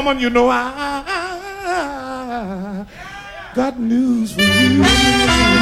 woman, you know I got news for you.